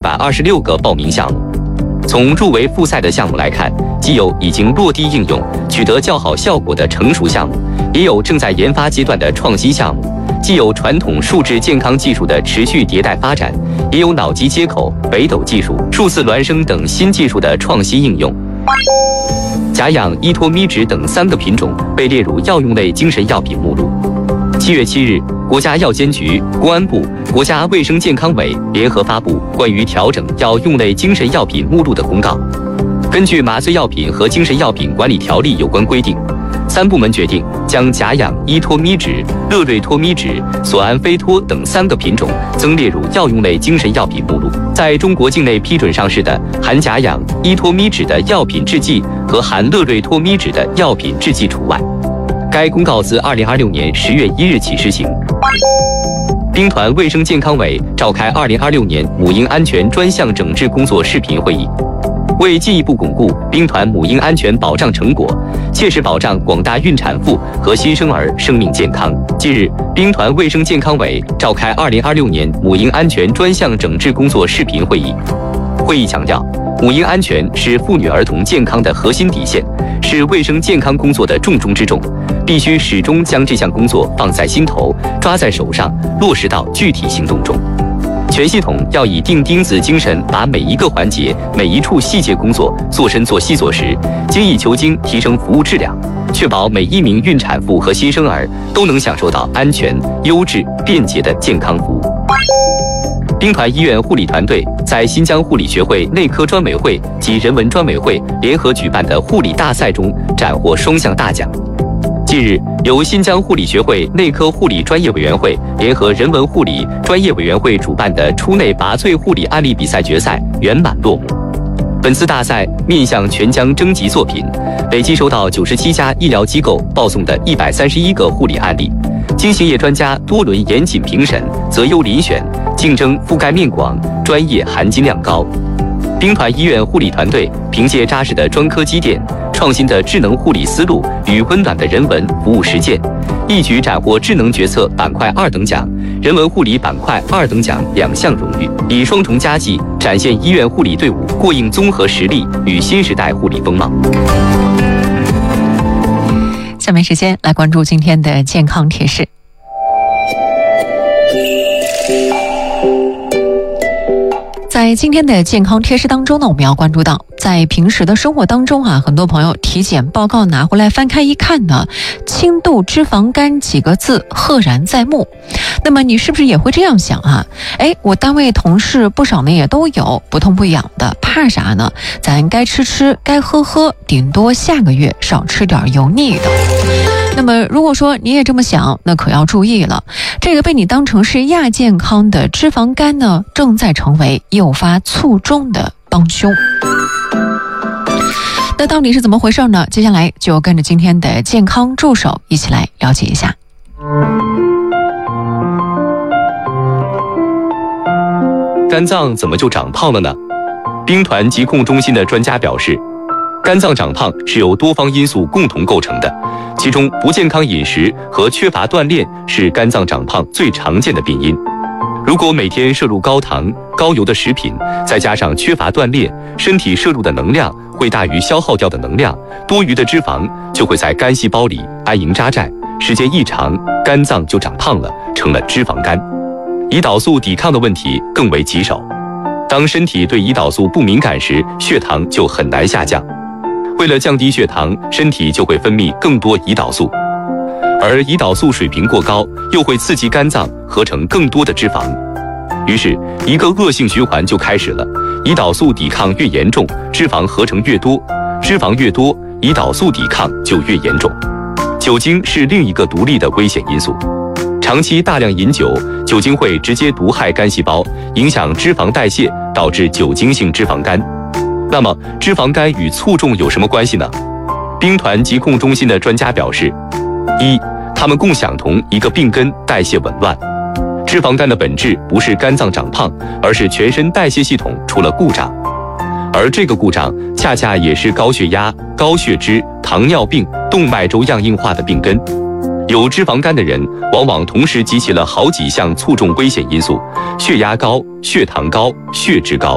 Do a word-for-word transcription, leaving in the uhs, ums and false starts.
百二十六个报名项目。从入围复赛的项目来看，既有已经落地应用、取得较好效果的成熟项目，也有正在研发阶段的创新项目；既有传统数字健康技术的持续迭代发展，也有脑机接口、北斗技术、数字孪生等新技术的创新应用。甲氧依托咪酯等三个品种被列入药用类精神药品目录。七月七日，国家药监局、公安部、国家卫生健康委联合发布关于调整药用类精神药品目录的公告。根据《麻醉药品和精神药品管理条例》有关规定，三部门决定将甲氧依托咪酯、乐瑞托咪酯、索氨非托等三个品种增列入药用类精神药品目录。在中国境内批准上市的含甲氧依托咪酯的药品制剂和含乐瑞托咪酯的药品制剂除外。该公告自二零二六年十月一日起施行。兵团卫生健康委召开二零二六年母婴安全专项整治工作视频会议，为进一步巩固兵团母婴安全保障成果，切实保障广大孕产妇和新生儿生命健康，近日，兵团卫生健康委召开二零二六年母婴安全专项整治工作视频会议。会议强调，母婴安全是妇女儿童健康的核心底线，是卫生健康工作的重中之重，必须始终将这项工作放在心头，抓在手上，落实到具体行动中。全系统要以钉钉子精神，把每一个环节、每一处细节工作做深做细做实，精益求精，提升服务质量，确保每一名孕产妇和新生儿都能享受到安全、优质、便捷的健康服务。兵团医院护理团队在新疆护理学会内科专委会及人文专委会联合举办的护理大赛中斩获双项大奖。近日，由新疆护理学会内科护理专业委员会联合人文护理专业委员会主办的出内拔萃护理案例比赛决赛圆满落幕。本次大赛面向全疆征集作品，累计收到九十七家医疗机构报送的一百三十一个护理案例，经行业专家多轮严谨评审，择优遴选，竞争覆盖面广，专业含金量高。兵团医院护理团队凭借扎实的专科积淀、创新的智能护理思路与温暖的人文服务实践，一举斩获智能决策板块二等奖、人文护理板块二等奖两项荣誉，以双重佳绩展现医院护理队伍过硬综合实力与新时代护理风貌。 下面时间来关注今天的健康贴士。在今天的健康贴士当中呢，我们要关注到，在平时的生活当中啊，很多朋友体检报告拿回来翻开一看呢，轻度脂肪肝几个字赫然在目。那么你是不是也会这样想啊？哎，我单位同事不少呢也都有，不痛不痒的，怕啥呢？咱该吃吃，该喝喝，顶多下个月少吃点油腻的。那么如果说你也这么想，那可要注意了，这个被你当成是亚健康的脂肪肝呢，正在成为诱发卒中的帮凶。那到底是怎么回事呢？接下来就跟着今天的健康助手一起来了解一下。 肝脏怎么就长胖了呢？兵团疾控中心的专家表示，肝脏长胖是由多方因素共同构成的，其中不健康饮食和缺乏锻炼是肝脏长胖最常见的病因。如果每天摄入高糖、高油的食品，再加上缺乏锻炼，身体摄入的能量会大于消耗掉的能量，多余的脂肪就会在肝细胞里安营扎寨，时间一长，肝脏就长胖了，成了脂肪肝。胰岛素抵抗的问题更为棘手，当身体对胰岛素不敏感时，血糖就很难下降。为了降低血糖，身体就会分泌更多胰岛素，而胰岛素水平过高，又会刺激肝脏合成更多的脂肪。于是，一个恶性循环就开始了。胰岛素抵抗越严重，脂肪合成越多，脂肪越多，胰岛素抵抗就越严重。酒精是另一个独立的危险因素。长期大量饮酒，酒精会直接毒害肝细胞，影响脂肪代谢，导致酒精性脂肪肝。那么，脂肪肝与卒中有什么关系呢？兵团疾控中心的专家表示，一，他们共享同一个病根——代谢紊乱。脂肪肝的本质不是肝脏长胖，而是全身代谢系统出了故障，而这个故障恰恰也是高血压、高血脂、糖尿病、动脉粥样硬化的病根。有脂肪肝的人往往同时集齐了好几项卒中危险因素：血压高、血糖高、血脂高。